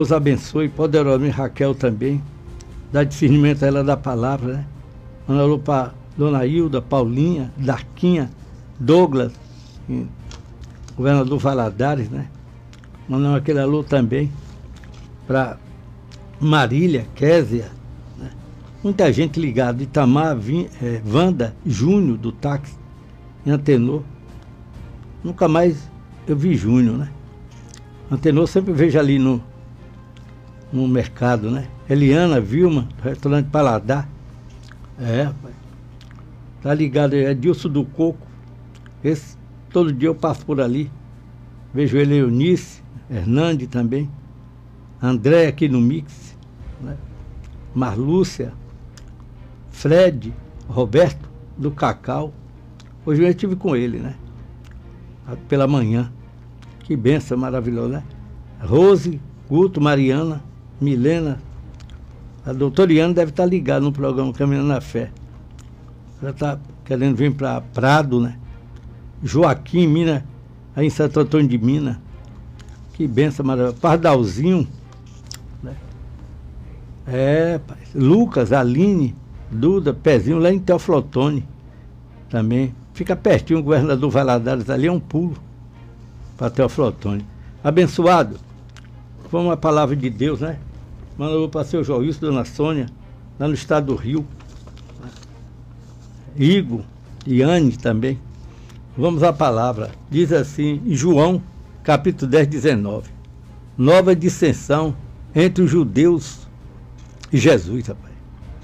Deus abençoe poderosamente Raquel também. Dá discernimento a ela da palavra, né? Manda alô para Dona Hilda, Paulinha, Darquinha, Douglas, governador Valadares, né? Mandando aquele alô também para Marília, Késia, né? Muita gente ligada. Itamar, Wanda, Júnior do táxi, em Antenor. Nunca mais eu vi Júnior, né? Antenor sempre vejo ali no mercado, né? Eliana, Vilma, restaurante Paladar. Rapaz. Tá ligado aí, Edilson do Coco. Esse, todo dia eu passo por ali. Vejo ele, Eunice, Hernande também. André aqui no Mix, né? Marlúcia, Fred, Roberto do Cacau. Hoje eu estive com ele, né? Pela manhã. Que benção maravilhosa, né? Rose, Guto, Mariana, Milena. A doutora Iana deve estar ligada no programa Caminhando na Fé. Ela está querendo vir para Prado, né? Joaquim, Minas, aí em Santo Antônio de Minas. Que benção maravilhosa. Pardalzinho, né? Pai. Lucas, Aline, Duda, Pezinho, lá em Teoflotone também. Fica pertinho, o governador Valadares ali, é um pulo para Teoflotone. Abençoado. Vamos à palavra de Deus, né? Mandou para seu Joilson, Dona Sônia, lá no estado do Rio. Igor, Iane também. Vamos à palavra. Diz assim, em João, capítulo 10, 19. Nova dissensão entre os judeus e Jesus, rapaz.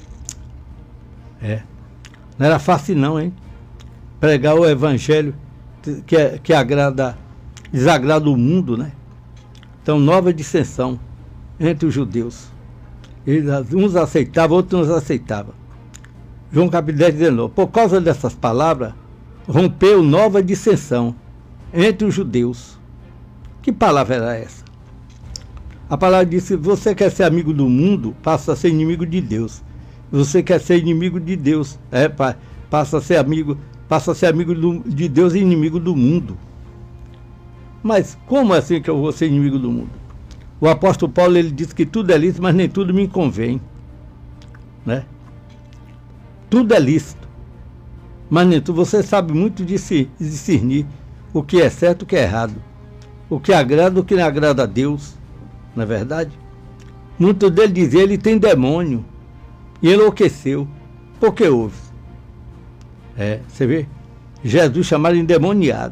Não era fácil não, hein? Pregar o evangelho que desagrada o mundo, né? Então, nova dissensão entre os judeus. Uns aceitavam, outros não aceitavam. João capítulo 10, 19. Por causa dessas palavras, rompeu nova dissensão entre os judeus. Que palavra era essa? A palavra disse, você quer ser amigo do mundo, passa a ser inimigo de Deus. Você quer ser inimigo de Deus, passa a ser amigo de Deus e inimigo do mundo. Mas como assim que eu vou ser inimigo do mundo? O apóstolo Paulo, ele disse que tudo é lícito, mas nem tudo me convém, né? Tudo é lícito, mas nem tudo. Você sabe muito discernir o que é certo e o que é errado, o que agrada e o que não agrada a Deus, não é verdade? Muito dele dizia, ele tem demônio, e enlouqueceu. Por que houve? Você vê? Jesus chamado endemoniado.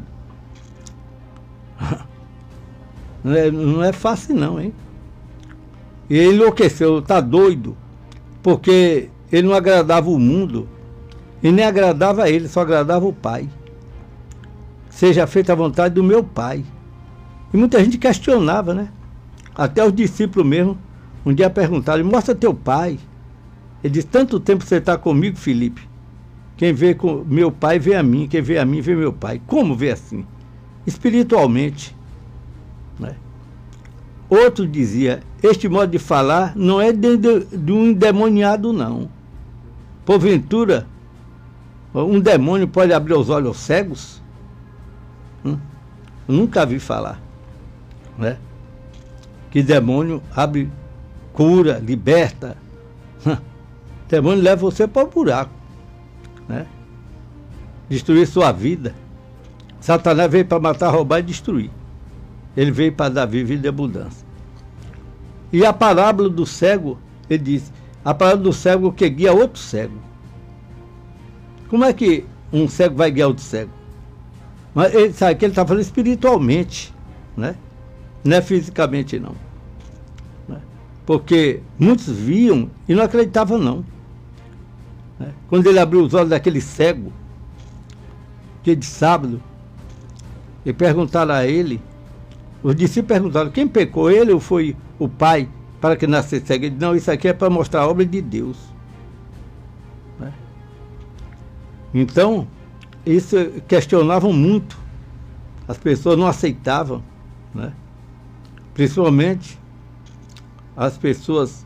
Não é fácil não, hein? E ele enlouqueceu, tá doido, porque ele não agradava o mundo, e nem agradava ele, só agradava o Pai. Seja feita a vontade do meu Pai. E muita gente questionava, né? Até os discípulos mesmo, um dia perguntaram, mostra teu Pai. Ele disse, tanto tempo você está comigo, Felipe. Quem vê com meu Pai vê a mim, quem vê a mim vê meu Pai. Como vê assim? Espiritualmente, né? Outro dizia, este modo de falar não é de um endemoniado, não. Porventura, um demônio pode abrir os olhos aos cegos? Eu nunca vi falar, né? Que demônio abre, cura, liberta. Demônio leva você para o buraco, né? Destruir sua vida. Satanás veio para matar, roubar e destruir. Ele veio para dar vida e abundância. E a parábola do cego, ele diz, a parábola do cego que guia outro cego. Como é que um cego vai guiar outro cego? Mas ele sabe que ele está falando espiritualmente, né? Não é fisicamente, não. Né? Porque muitos viam e não acreditavam, não. Né? Quando ele abriu os olhos daquele cego, dia de sábado, e perguntaram a ele, os discípulos perguntaram, quem pecou, ele ou foi o pai, para que nascesse cego? Ele disse, não, isso aqui é para mostrar a obra de Deus. Né? Então, isso questionavam muito. As pessoas não aceitavam, né? Principalmente as pessoas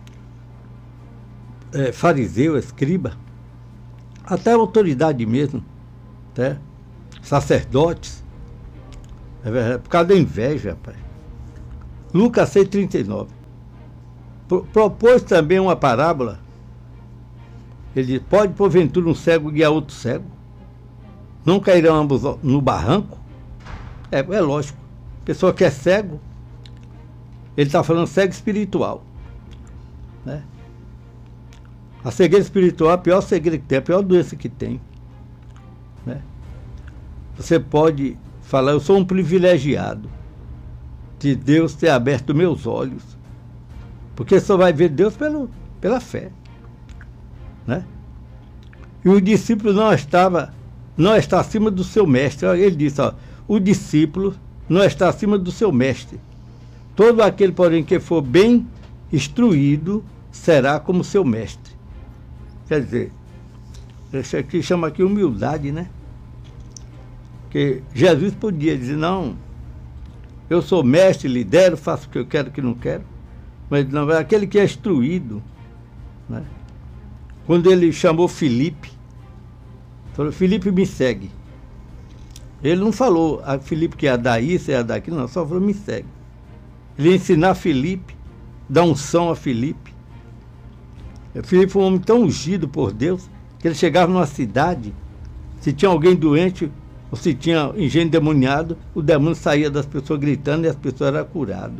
fariseu, escriba, até a autoridade mesmo, né? Sacerdotes. É verdade, por causa da inveja, rapaz. Lucas 6,39. Propôs também uma parábola. Ele diz: pode porventura um cego guiar outro cego? Não cairão ambos no barranco? É lógico. A pessoa que é cego, ele está falando cego espiritual, né? A cegueira espiritual é a pior cegueira que tem, a pior doença que tem, né? Você pode falar: eu sou um privilegiado de Deus ter aberto meus olhos, porque só vai ver Deus pela fé, né? E o discípulo não está acima do seu mestre. Ele disse: o discípulo não está acima do seu mestre. Todo aquele, porém, que for bem instruído será como seu mestre. Quer dizer, isso aqui chama aqui humildade, né? Que Jesus podia dizer: não, eu sou mestre, lidero, faço o que eu quero, o que não quero. Mas não, é aquele que é instruído, né? Quando ele chamou Filipe, falou: Filipe, me segue. Ele não falou a Filipe que ia dar isso, ia dar aquilo, não, só falou: me segue. Ele ia ensinar Filipe, dar unção a Filipe. Filipe foi um homem tão ungido por Deus que ele chegava numa cidade, se tinha alguém doente ou se tinha engenho endemoniado, o demônio saía das pessoas gritando e as pessoas eram curadas.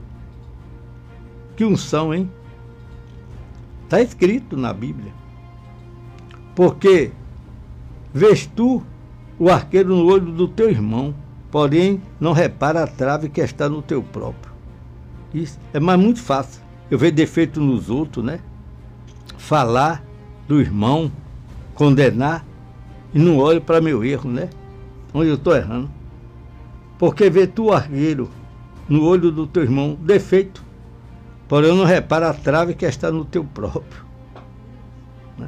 Que unção, hein? Está escrito na Bíblia. Porque vês tu o arqueiro no olho do teu irmão, porém não repara a trave que está no teu próprio. Isso é mais muito fácil. Eu ver defeito nos outros, né? Falar do irmão, condenar, e não olho para meu erro, né? Onde eu estou errando. Porque vê tu o arqueiro no olho do teu irmão, defeito, porém não repara a trave que está no teu próprio, né?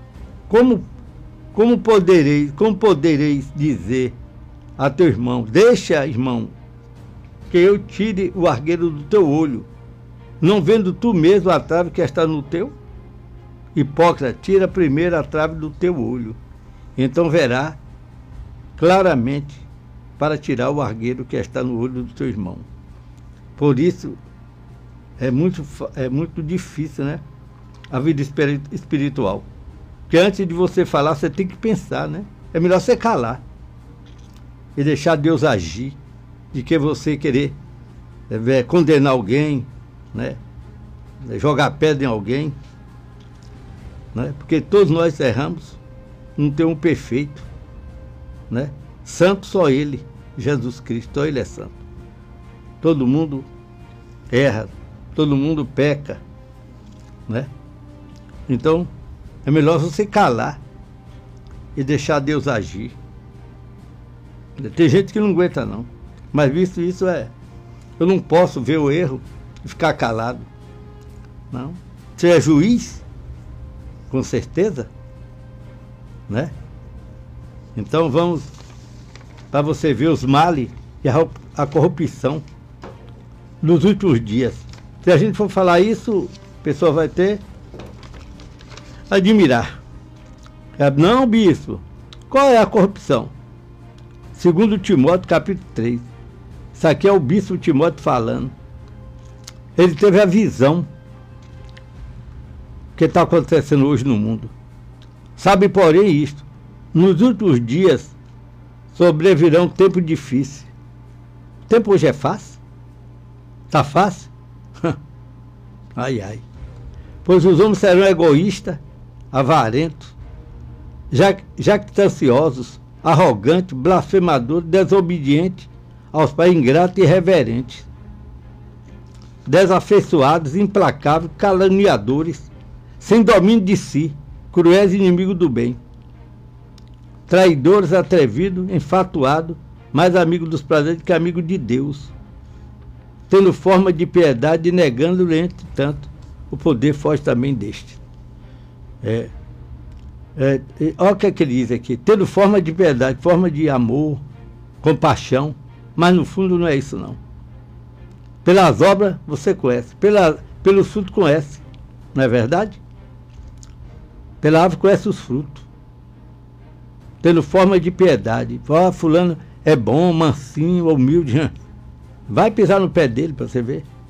Como podereis dizer a teu irmão: deixa, irmão, que eu tire o argueiro do teu olho, não vendo tu mesmo a trave que está no teu? Hipócrita, tira primeiro a trave do teu olho, então verá claramente para tirar o argueiro que está no olho do teu irmão. Por isso é muito difícil, né? A vida espiritual. Porque antes de você falar, você tem que pensar, né? É melhor você calar e deixar Deus agir, de que você querer condenar alguém, né? Jogar pedra em alguém, né? Porque todos nós erramos, não tem um perfeito, né? Santo só Ele, Jesus Cristo, só Ele é santo. Todo mundo erra, todo mundo peca, né? Então é melhor você calar e deixar Deus agir. Tem gente que não aguenta, não. Mas visto isso, eu não posso ver o erro e ficar calado. Não. Você é juiz, com certeza, né? Então vamos para você ver os males e a corrupção nos últimos dias. Se a gente for falar isso, a pessoa vai ter admirar. Não, bispo, qual é a corrupção? Segundo Timóteo, capítulo 3. Isso aqui é o bispo Timóteo falando. Ele teve a visão que está acontecendo hoje no mundo. Sabe, porém, isto: nos últimos dias sobrevirão tempo difícil. O tempo hoje é fácil? Está fácil? Ai, ai. Pois os homens serão egoístas, avarentos, jactanciosos, arrogantes, blasfemadores, desobedientes aos pais, ingratos e irreverentes, desafeiçoados, implacáveis, caluniadores, sem domínio de si, cruéis inimigos do bem, traidores, atrevidos, enfatuados, mais amigos dos prazeres que amigos de Deus, tendo forma de piedade e negando-lhe, entretanto, o poder foge também deste. Olha o que ele diz aqui: tendo forma de piedade, forma de amor, compaixão, mas no fundo não é isso, não. Pelas obras você conhece, pelos frutos conhece, não é verdade? Pela árvore conhece os frutos. Tendo forma de piedade, fulano é bom, mansinho, humilde, vai pisar no pé dele para você ver.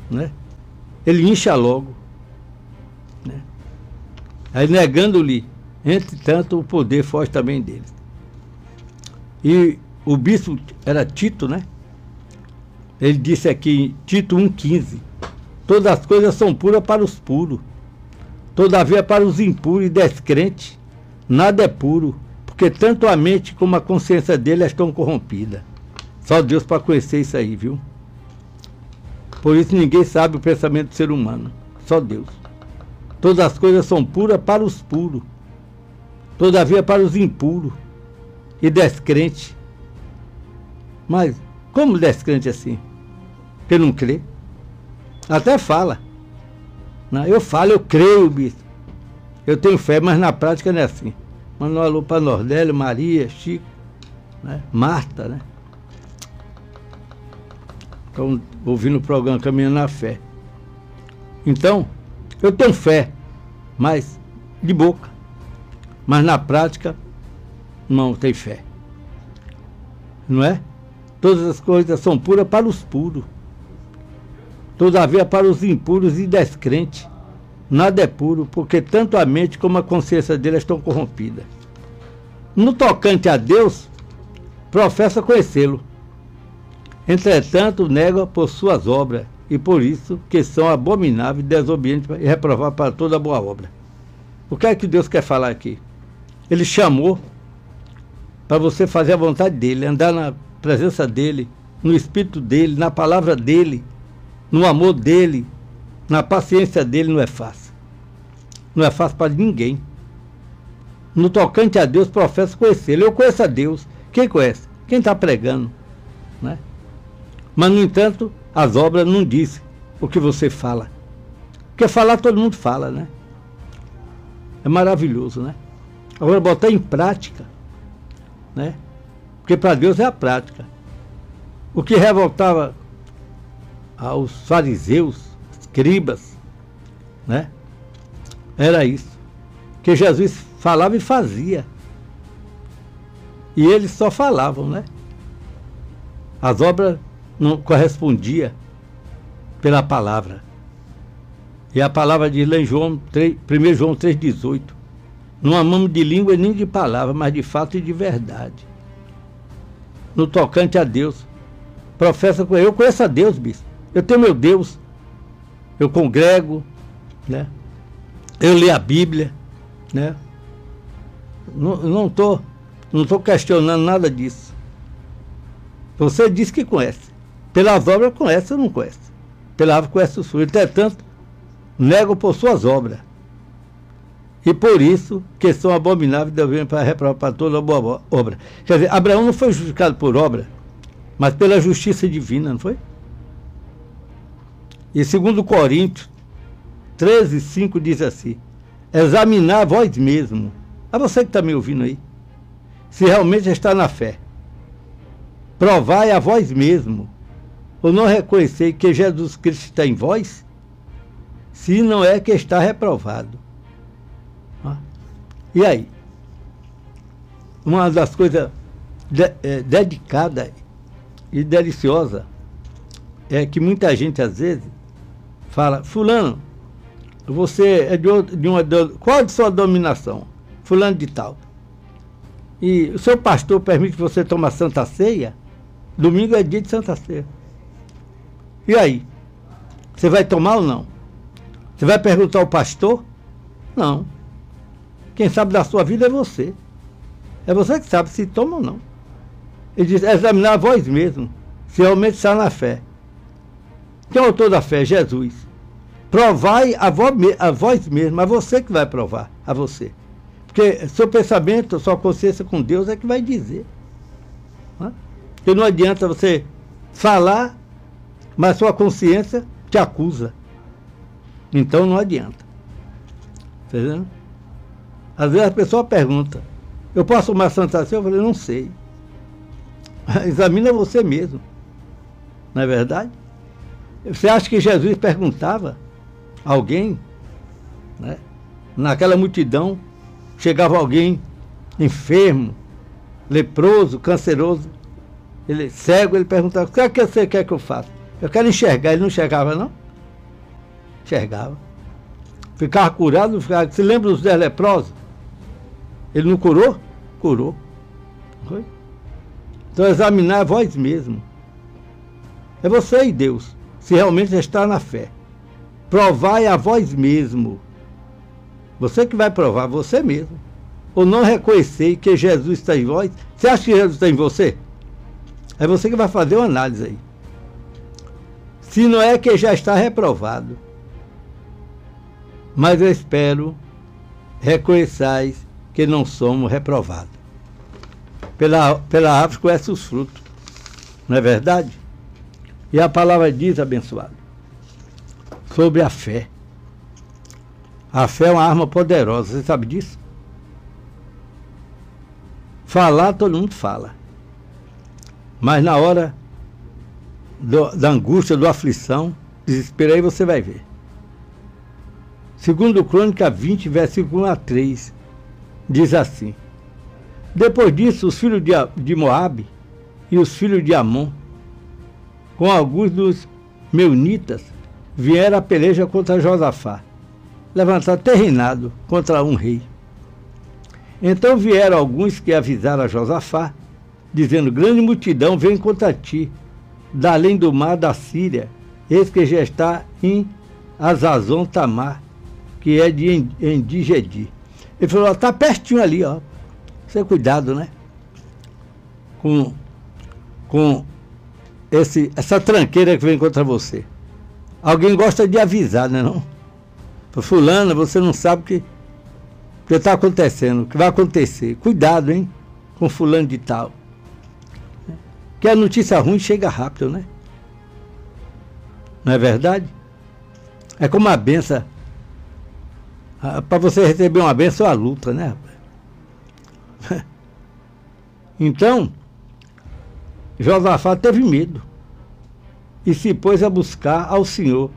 né? Ele incha logo, né? Aí negando-lhe, entretanto, o poder foge também dele. E o bispo era Tito, né? Ele disse aqui, Tito 1,15: todas as coisas são puras para os puros, todavia para os impuros e descrentes, nada é puro, porque tanto a mente como a consciência dele estão corrompidas. Só Deus para conhecer isso aí, viu? Por isso ninguém sabe o pensamento do ser humano, só Deus. Todas as coisas são puras para os puros, todavia para os impuros e descrentes. Mas como descrente assim? Porque não crê? Até fala. Eu falo, eu creio, bispo. Eu tenho fé, mas na prática não é assim. Manda um alô para Nordélio, Maria, Chico, né? Marta, né? Estão ouvindo o programa Caminhando na Fé. Então, eu tenho fé, mas de boca. Mas na prática, não tem fé. Não é? Todas as coisas são puras para os puros, todavia para os impuros e descrentes, nada é puro, porque tanto a mente como a consciência deles estão corrompidas. No tocante a Deus, professa conhecê-lo, entretanto nega por suas obras, e por isso que são abomináveis, desobedientes e reprováveis para toda boa obra. O que é que Deus quer falar aqui? Ele chamou para você fazer a vontade dele, andar na presença dele, no espírito dele, na palavra dele, no amor dele, na paciência dele. Não é fácil. Não é fácil para ninguém. No tocante a Deus, professa conhecê-lo. Eu conheço a Deus. Quem conhece? Quem está pregando, né? Mas, no entanto, as obras não dizem o que você fala. Porque falar todo mundo fala, né? É maravilhoso, né? Agora, botar em prática, né? Porque para Deus é a prática. O que revoltava aos fariseus, escribas, né? Era isso. Que Jesus falava e fazia. E eles só falavam, né? As obras não correspondiam pela palavra. E a palavra diz lá em João 3, 1 João 3,18: não amamos de língua nem de palavra, mas de fato e de verdade. No tocante a Deus, professa com ele. Eu conheço a Deus, bispo. Eu tenho meu Deus. Eu congrego, né? Eu leio a Bíblia, né? Não tô questionando nada disso. Você diz que conhece. Pelas obras conhece ou não conhece? Pela obra conhece o seu. Entretanto, nego por suas obras. E por isso que são abomináveis, devem para reprovar para toda boa obra. Quer dizer, Abraão não foi justificado por obra, mas pela justiça divina, não foi? E segundo Coríntios 13,5 diz assim: examinar vós mesmo, a você que está me ouvindo aí, se realmente está na fé. Provai a vós mesmo, ou não reconhecei que Jesus Cristo está em vós, se não é que está reprovado. E aí? Uma das coisas dedicada e deliciosa é que muita gente às vezes fala: fulano, você é qual é a sua dominação? Fulano de tal. E o seu pastor permite que você tome a Santa Ceia? Domingo é dia de Santa Ceia. E aí? Você vai tomar ou não? Você vai perguntar ao pastor? Não. Quem sabe da sua vida é você. É você que sabe se toma ou não. Ele diz: examinar a vós mesmo, se realmente está na fé. Quem é o autor da fé? Jesus. Provai a vós mesmo, é você que vai provar a você. Porque seu pensamento, sua consciência com Deus é que vai dizer. Porque não adianta você falar, mas sua consciência te acusa. Então não adianta. Tá vendo? Às vezes a pessoa pergunta: eu posso tomar Santa Ceia? Eu falei: não sei. Examina você mesmo. Não é verdade? Você acha que Jesus perguntava a alguém, né? Naquela multidão, chegava alguém enfermo, leproso, canceroso, cego, ele perguntava: o que é que você quer que eu faça? Eu quero enxergar. Ele não enxergava, não? enxergava. Ficava curado, ficava... Você lembra dos 10 leprosos? Ele não curou? Curou. Foi? Então examinar vós mesmo. É você e Deus, se realmente está na fé. Provai a vós mesmo. Você que vai provar, você mesmo. Ou não reconhecer que Jesus está em vós. Você acha que Jesus está em você? É você que vai fazer uma análise aí. Se não é que já está reprovado. Mas eu espero reconheçais que não somos reprovados. Pela árvore conhece os frutos. Não é verdade? E a palavra diz, abençoado, sobre a fé. A fé é uma arma poderosa, você sabe disso? Falar, todo mundo fala. Mas na hora da angústia, da aflição, desespero, aí você vai ver. Segundo Crônica 20, versículo 1 a 3, diz assim: Depois disso, os filhos de Moabe e os filhos de Amon, com alguns dos meunitas, vieram a peleja contra Josafá, levantaram terrinado contra um rei. Então vieram alguns que avisaram a Josafá, dizendo: grande multidão vem contra ti, da além do mar da Síria, eis que já está em Azazon Tamar, que é de Endigedi. Ele falou: está pertinho ali, ó. Você cuidado, né? Com essa tranqueira que vem contra você. Alguém gosta de avisar, né, não? Fulano, você não sabe o que está acontecendo, o que vai acontecer. Cuidado, hein? Com fulano de tal. Que a notícia ruim chega rápido, né? Não é verdade? É como a benção. Para você receber uma benção é uma luta, né, rapaz? Então, Josafá teve medo e se pôs a buscar ao Senhor,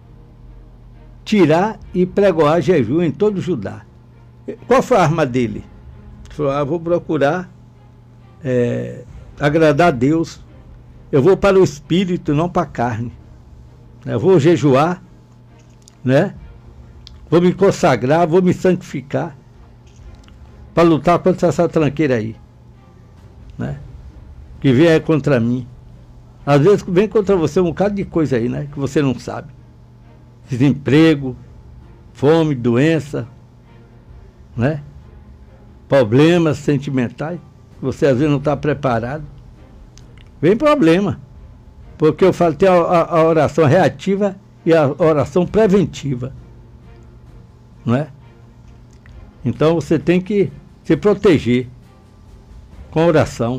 tirar e pregoar jejum em todo Judá. Qual foi a arma dele? Ele falou: vou procurar agradar a Deus, eu vou para o Espírito, não para a carne. Eu vou jejuar, né? Vou me consagrar, vou me santificar para lutar contra essa tranqueira aí, né? Que vem contra mim. Às vezes vem contra você um bocado de coisa aí, né? Que você não sabe. Desemprego, fome, doença, né? Problemas sentimentais, que você às vezes não está preparado. Vem problema. Porque eu falo, tem a oração reativa e a oração preventiva. Não é? Então você tem que se proteger com a oração.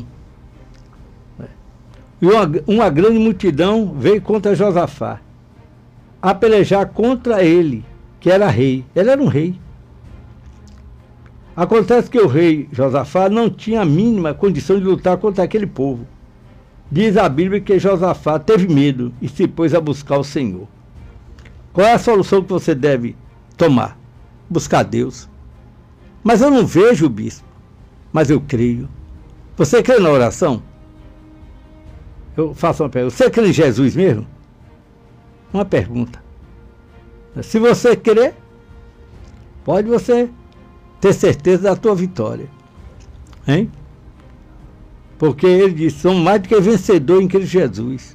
E uma grande multidão veio contra Josafá a pelejar contra ele, que era rei. Ele era um rei. Acontece que o rei Josafá não tinha a mínima condição de lutar contra aquele povo. Diz a Bíblia que Josafá teve medo e se pôs a buscar o Senhor. Qual é a solução que você deve tomar? Buscar Deus. Mas eu não vejo, bispo, mas eu creio. Você crê na oração? Eu faço uma pergunta. Você crê em Jesus mesmo? Uma pergunta. Se você crer, pode você ter certeza da tua vitória. Hein? Porque ele diz: são mais do que vencedor em Cristo Jesus.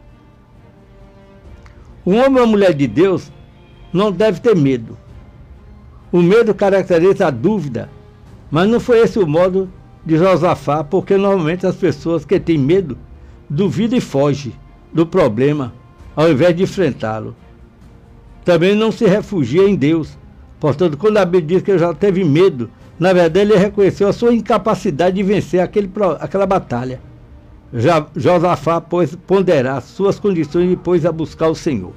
Um homem ou uma mulher de Deus não deve ter medo. O medo caracteriza a dúvida, mas não foi esse o modo de Josafá, porque normalmente as pessoas que têm medo duvidam e fogem do problema, ao invés de enfrentá-lo. Também não se refugia em Deus. Portanto, quando a Bíblia diz que ele já teve medo, na verdade ele reconheceu a sua incapacidade de vencer aquela batalha. Josafá, pois, ponderar suas condições e pôs a buscar o Senhor.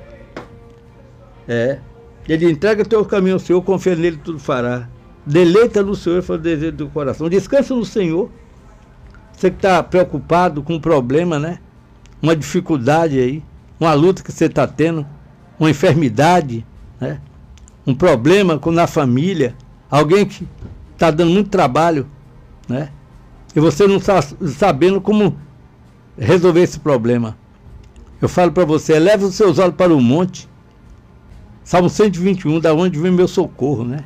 Ele entrega o teu caminho ao Senhor, confia nele, tudo fará. Deleita no Senhor, foi o desejo do coração. Descansa no Senhor. Você que está preocupado com um problema, né? Uma dificuldade aí, uma luta que você está tendo, uma enfermidade, né? Um problema na família, alguém que está dando muito trabalho, né? E você não está sabendo como resolver esse problema. Eu falo para você: eleve os seus olhos para o monte. Salmo 121, da onde vem meu socorro, né?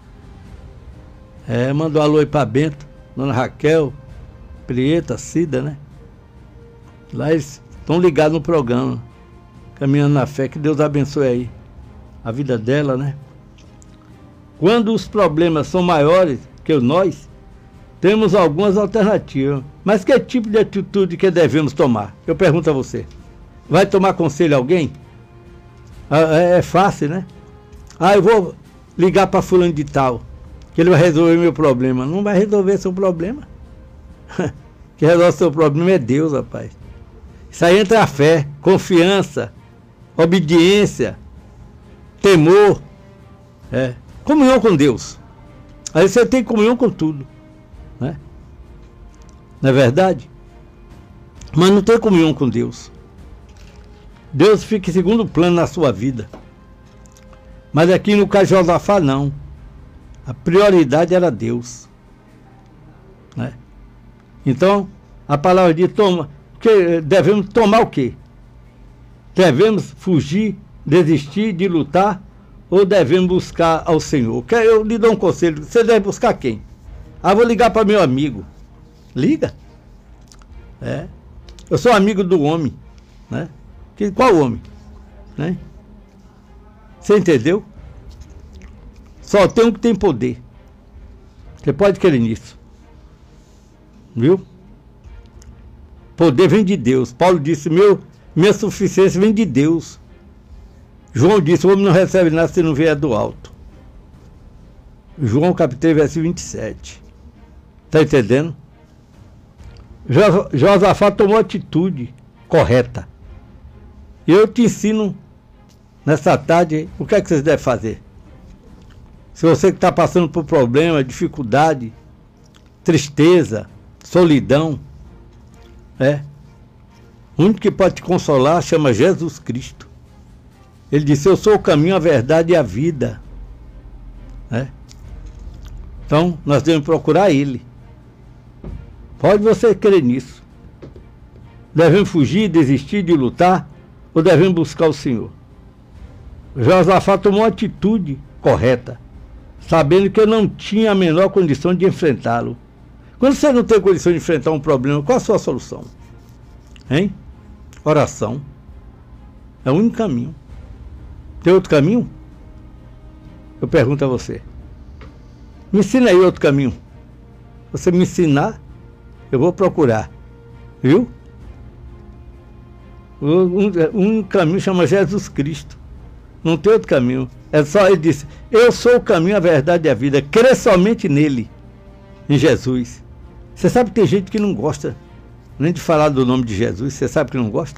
Manda um alô aí pra Bento, Dona Raquel, Prieta, Cida, né? Lá eles estão ligados no programa, Caminhando na Fé. Que Deus abençoe aí a vida dela, né? Quando os problemas são maiores que nós, temos algumas alternativas. Mas que tipo de atitude que devemos tomar? Eu pergunto a você. Vai tomar conselho a alguém? É fácil, né? Eu vou ligar para fulano de tal, que ele vai resolver meu problema. Não vai resolver seu problema. Quem resolve seu problema é Deus, rapaz. Isso aí entra a fé, confiança, obediência, temor, comunhão com Deus. Aí você tem comunhão com tudo, né? Não é verdade? Mas não tem comunhão com Deus. Deus fica em segundo plano na sua vida. Mas aqui no caso de Josafá, não. A prioridade era Deus, né? Então, a palavra diz, devemos tomar o quê? Devemos fugir, desistir de lutar, ou devemos buscar ao Senhor? Eu lhe dou um conselho. Você deve buscar quem? Vou ligar para meu amigo. Liga. Eu sou amigo do homem, né? Qual homem? Né? Você entendeu? Só tem um que tem poder. Você pode crer nisso. Viu? Poder vem de Deus. Paulo disse, minha suficiência vem de Deus. João disse, o homem não recebe nada se não vier do alto. João capítulo 3, versículo 27. Está entendendo? Josafá tomou atitude correta. E eu te ensino nessa tarde o que é que vocês devem fazer. Se você que está passando por problema, dificuldade, tristeza, solidão, o único que pode te consolar chama Jesus Cristo. Ele disse, eu sou o caminho, a verdade e a vida. Então, nós devemos procurar Ele. Pode você crer nisso. Devemos fugir, desistir de lutar, ou devemos buscar o Senhor? Josafá tomou uma atitude correta, sabendo que eu não tinha a menor condição de enfrentá-lo. Quando você não tem condição de enfrentar um problema, qual a sua solução? Oração. É o único caminho. Tem outro caminho? Eu pergunto a você. Me ensina aí outro caminho. Você me ensinar, eu vou procurar. Viu? Um caminho chama Jesus Cristo. Não tem outro caminho. É só, ele disse, eu sou o caminho, a verdade e a vida. Crê somente nele, em Jesus. Você sabe que tem gente que não gosta nem de falar do nome de Jesus. Você sabe que não gosta?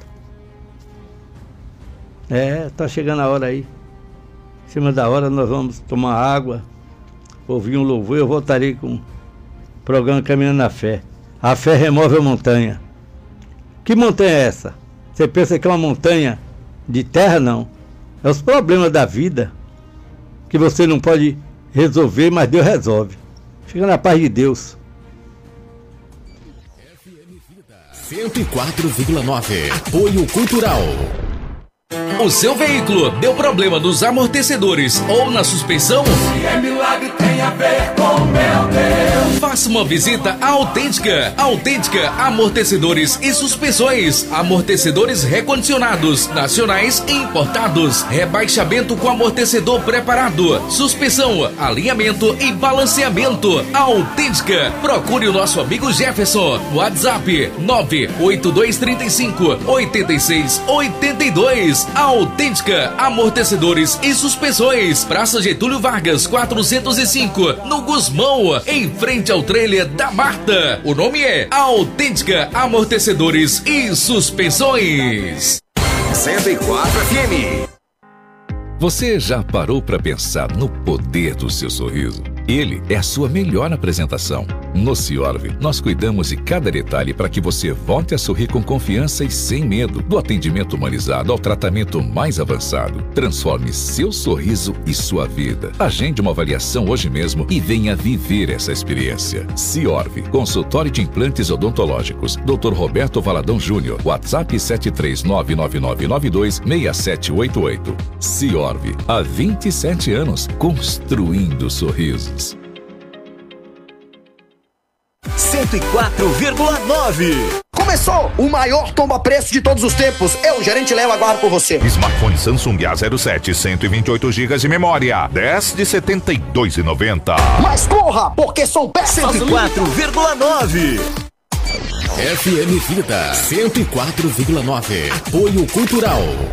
Está chegando a hora aí. Em cima da hora nós vamos tomar água, ouvir um louvor. Eu voltarei com o programa Caminhando na Fé. A fé remove a montanha. Que montanha é essa? Você pensa que é uma montanha de terra? Não. É os problemas da vida que você não pode resolver, mas Deus resolve. Fica na paz de Deus. 104,9. Apoio Cultural. O seu veículo deu problema nos amortecedores ou na suspensão? Se é milagre, tem a ver com meu Deus. Faça uma visita à Autêntica. Autêntica Amortecedores e Suspensões. Amortecedores recondicionados, nacionais e importados. Rebaixamento com amortecedor preparado. Suspensão, alinhamento e balanceamento. Autêntica. Procure o nosso amigo Jefferson. WhatsApp 98235-8682. Autêntica Amortecedores e Suspensões. Praça Getúlio Vargas, 405, no Gusmão, em frente ao trailer da Marta. O nome é Autêntica Amortecedores e Suspensões. 104 FM. Você já parou para pensar no poder do seu sorriso? Ele é a sua melhor apresentação. No Ciorv, nós cuidamos de cada detalhe para que você volte a sorrir com confiança e sem medo. Do atendimento humanizado ao tratamento mais avançado. Transforme seu sorriso e sua vida. Agende uma avaliação hoje mesmo e venha viver essa experiência. Ciorv, consultório de implantes odontológicos. Dr. Roberto Valadão Júnior. WhatsApp 73999926788. Ciorv, há 27 anos, construindo sorrisos. 104,9. Começou o maior tomba-preço de todos os tempos. Eu, gerente Léo, aguardo por você. Smartphone Samsung A07, 128 GB de memória, 10 de R$ 72,90. Mas corra, porque são peças. 104,9. FM Vida 104,9. Apoio Cultural.